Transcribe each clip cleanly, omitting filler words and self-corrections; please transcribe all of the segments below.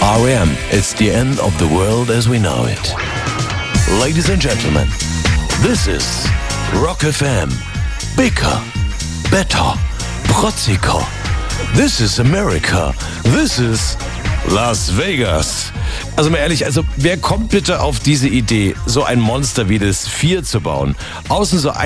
R.E.M. It's the end of the world as we know it. Ladies and gentlemen, this is Rock FM. Bigger, better, protziger. This is America. This is Las Vegas. Also mal ehrlich, wer kommt bitte auf diese Idee, so ein Monster wie das Sphere zu bauen? Außen so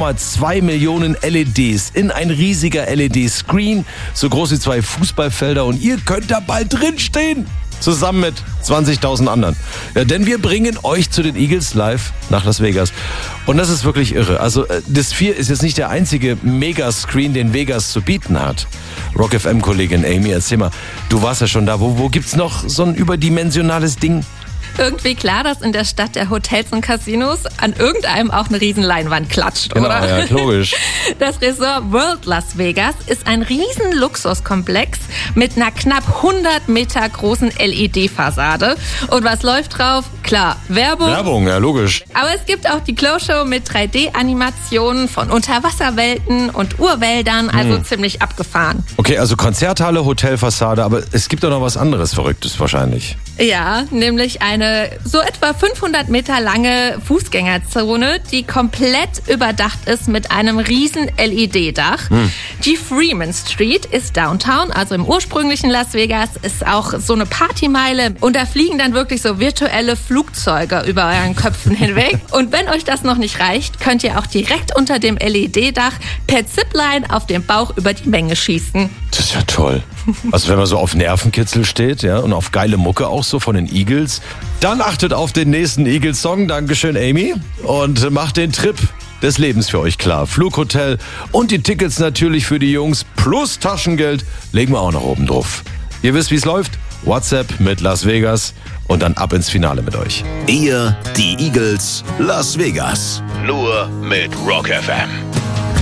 1,2 Millionen LEDs in ein riesiger LED-Screen, so groß wie 2 Fußballfelder und ihr könnt da bald drinstehen. Zusammen mit 20.000 anderen. Ja, denn wir bringen euch zu den Eagles live nach Las Vegas. Und das ist wirklich irre. Also das Sphere ist jetzt nicht der einzige Megascreen, den Vegas zu bieten hat. Rock FM-Kollegin Amy, erzähl mal, du warst ja schon da. Wo gibt's noch so ein überdimensionales Ding? Irgendwie klar, dass in der Stadt der Hotels und Casinos an irgendeinem auch eine riesen Leinwand klatscht, genau, oder? Ja, logisch. Das Resort World Las Vegas ist ein riesen Luxuskomplex mit einer knapp 100 Meter großen LED-Fassade. Und was läuft drauf? Klar, Werbung. Werbung, ja, logisch. Aber es gibt auch die Glow-Show mit 3D-Animationen von Unterwasserwelten und Urwäldern, also ziemlich abgefahren. Okay, also Konzerthalle, Hotelfassade, aber es gibt doch noch was anderes Verrücktes wahrscheinlich. Ja, nämlich eine so etwa 500 Meter lange Fußgängerzone, die komplett überdacht ist mit einem riesen LED-Dach. Die Freeman Street ist Downtown, also im ursprünglichen Las Vegas, ist auch so eine Partymeile und da fliegen dann wirklich so virtuelle Flugzeuge über euren Köpfen hinweg. Und wenn euch das noch nicht reicht, könnt ihr auch direkt unter dem LED-Dach per Zipline auf dem Bauch über die Menge schießen. Das ist ja toll. Also wenn man so auf Nervenkitzel steht, ja, und auf geile Mucke auch so von den Eagles, dann achtet auf den nächsten Eagles-Song. Dankeschön, Amy. Und macht den Trip des Lebens für euch klar. Flughotel und die Tickets natürlich für die Jungs plus Taschengeld legen wir auch noch oben drauf. Ihr wisst, wie es läuft. WhatsApp mit Las Vegas und dann ab ins Finale mit euch. Ihr, die Eagles, Las Vegas. Nur mit Rock FM.